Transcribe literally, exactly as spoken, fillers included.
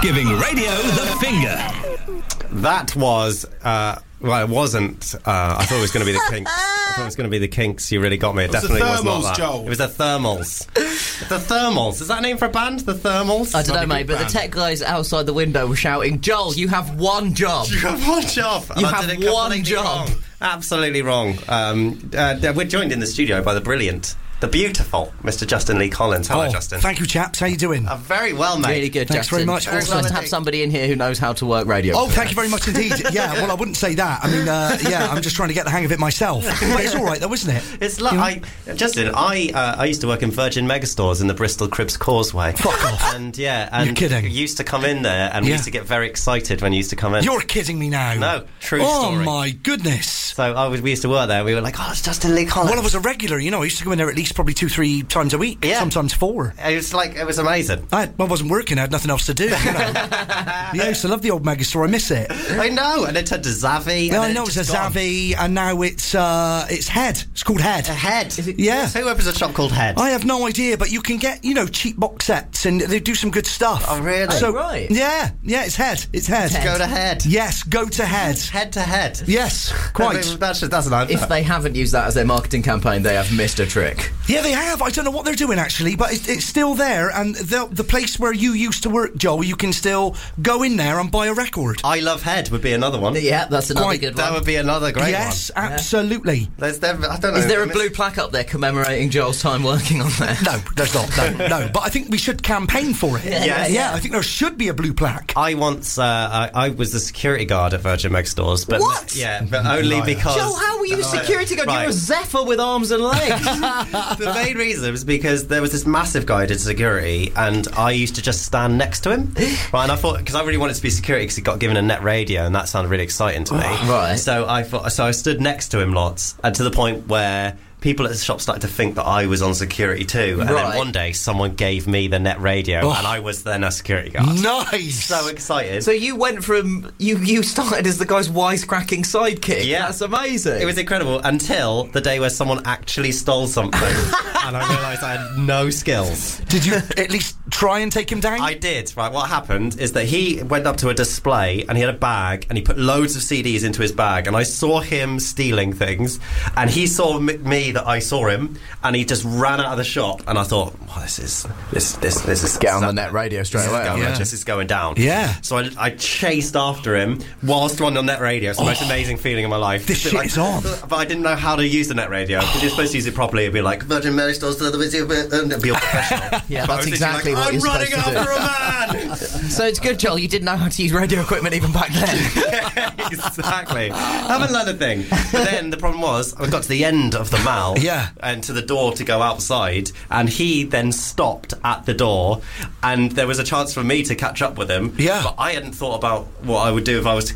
Giving radio the finger. That was, uh, well, it wasn't, uh, I thought it was going to be the Kinks. I thought it was going to be the Kinks. You really got me. It, it was definitely the was not Thermals, that. Joel. It was the Thermals. The Thermals. Is that a name for a band? The Thermals? I don't know, Not a mate, good but the band. tech guys outside the window were shouting, Joel, you have one job. You have one job. You And I have did it one completely job. wrong. Absolutely wrong. Um, uh, we're joined in the studio by the brilliant, the beautiful Mister Justin Lee Collins. Hello, oh, Justin. Thank you, chaps. How you doing? Uh, very well, mate. Really good, Thanks Justin. very much. It's Awesome. nice to have somebody in here who knows how to work radio. Oh, thank you very much indeed. Yeah, well, I wouldn't say that. I mean, uh, yeah, I'm just trying to get the hang of it myself. But it's all right, though, isn't it? It's like, I, Justin, I uh, I used to work in Virgin Megastores in the Bristol Cribs Causeway. Fuck off. And yeah, and You're kidding. you used to come in there, and we Yeah. used to get very excited when you used to come in. You're kidding me now. No, true oh, story. Oh, my goodness. So I was, we used to work there. We were like, oh, it's Justin Lee Collins. Well, I was a regular, you know. I used to go in there at least probably two, three times a week. Yeah. Sometimes four. It was like, it was amazing. I, I wasn't working. I had nothing else to do. You know? Yeah, I used to love the old Megastore. I miss it. I know, and it turned to Zavvi. Yeah, and I then know it's a just gone. Zavvi, and now it's uh, it's Head. It's called Head. A Head. Yeah. Who opens a shop called Head? I have no idea, but you can get, you know, cheap box sets, and they do some good stuff. Oh, really? So, Oh, right. Yeah, yeah, it's Head. It's Head. Go to Head. Yes, go to Head. Head to Head. Yes, quite. I mean, that's, that's an If they haven't used that as their marketing campaign, they have missed a trick. Yeah, they have. I don't know what they're doing, actually, but it, it's still there, and the, the place where you used to work, Joel, you can still go in there and buy a record. I Love Head would be another one. Yeah, that's another Quite. good That one. would be another great yes, one. absolutely. There's there, I don't know. Is there a Miss- blue plaque up there commemorating Joel's time working on there? No, there's not. No, no. But I think we should campaign for it. Yeah, Yes. yeah. I think there should be a blue plaque. I once, uh, I, I was the security guard at Virgin Megastores, but What? yeah, but only Liar. because Joel, how were you a security guard? Right. You're a Zephyr with arms and legs. the main reason was because there was this massive guy who did security, and I used to just stand next to him. Right, and I thought, because I really wanted to be security because he got given a net radio, and that sounded really exciting to me. Right. So I thought, so I stood next to him lots, and to the point where people at the shop started to think that I was on security too. And Right. then one day, someone gave me the net radio, Oh. and I was then a security guard. Nice. So excited. So you went from you you started as the guy's wisecracking sidekick. Yeah. That's amazing. It was incredible until the day where someone actually stole something, and I realised I had no skills. Did you at least try and take him down? I did. Right, what happened is that he went up to a display and he had a bag and he put loads of C Ds into his bag, and I saw him stealing things, and he saw m- me that I saw him, and he just ran out of the shop, and I thought, well, this is this this this is Get on this the is- net radio straight this is away. going- Yeah. This is going down. Yeah. So I, I chased after him whilst on the net radio. It's the most amazing feeling in my life. This But shit like- is on. But I didn't know how to use the net radio, because you're supposed to use it properly. It'd be like Virgin Mary Stores to the video, and it'd be all professional. Yeah, But I that's was exactly like, what I'm you're running supposed to do. after a man. So it's good, Joel. You didn't know how to use radio equipment even back then. Exactly. Haven't learned a thing. But then the problem was, I got to the end of the mall, Yeah. and to the door to go outside, and he then stopped at the door, and there was a chance for me to catch up with him. Yeah. But I hadn't thought about what I would do if I was to